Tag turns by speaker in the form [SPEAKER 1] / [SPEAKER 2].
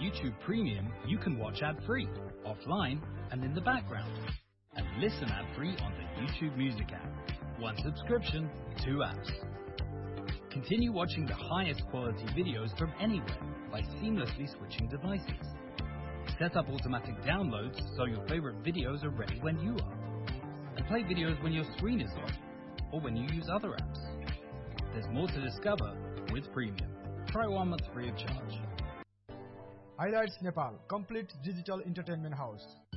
[SPEAKER 1] YouTube Premium, you can watch ad-free, offline, and in the background. And listen ad-free on the YouTube Music app. One subscription, 2 apps. Continue watching the highest quality videos from anywhere by seamlessly switching devices. Set up automatic downloads so your favorite videos are ready when you are. And play videos when your screen is off or when you use other apps. There's more to discover with Premium. Try 1 month free of charge.
[SPEAKER 2] Highlights Nepal, complete digital entertainment house.